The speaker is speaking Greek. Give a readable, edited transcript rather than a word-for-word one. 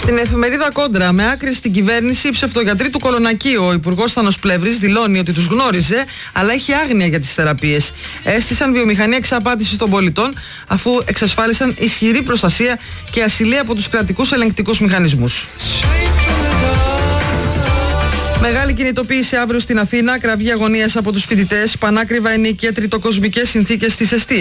Στην εφημερίδα Κόντρα, με άκρη στην κυβέρνηση, οι ψευτογιατροί του Κολονακίου, ο Υπουργός Θάνος Πλεύρης δηλώνει ότι τους γνώριζε, αλλά έχει άγνοια για τις θεραπείες. Έστησαν βιομηχανία εξαπάτησης των πολιτών, αφού εξασφάλισαν ισχυρή προστασία και ασυλία από τους κρατικούς ελεγκτικούς μηχανισμούς. Μεγάλη κινητοποίηση αύριο στην Αθήνα, κραυγή αγωνίας από τους φοιτητές, πανάκριβα ενίκεια, τριτοκοσμικές συνθήκες στις εστίες.